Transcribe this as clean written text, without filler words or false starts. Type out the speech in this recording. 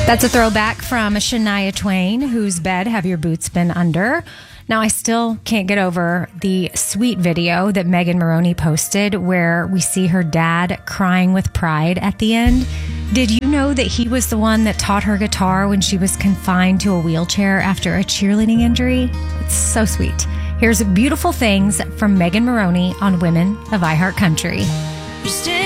That's a throwback from Shania Twain, whose bed have your boots been under? Now, I still can't get over the sweet video that Megan Moroney posted where we see her dad crying with pride at the end. Did you know that he was the one that taught her guitar when she was confined to a wheelchair after a cheerleading injury? It's so sweet. Here's Beautiful Things from Megan Moroney on Women of iHeart Country.